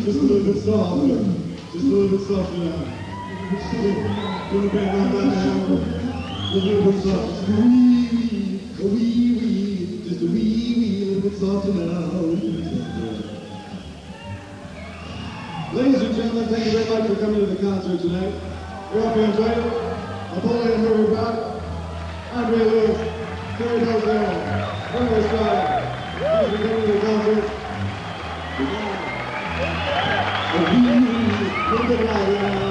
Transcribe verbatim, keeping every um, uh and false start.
Just a little bit softer. Just a little bit softer now. Put it back on that now. Just a little bit softer. Wee wee, a wee wee, just a wee wee, a little bit softer now. Ladies and gentlemen, thank you very much for coming to the concert tonight. We hope you enjoyed it. Napoleon River Rock, Andre Lewis, Terry Dozell, Ringo Starr. Thanks for coming to the concert. A wee wee, a little bit louder now.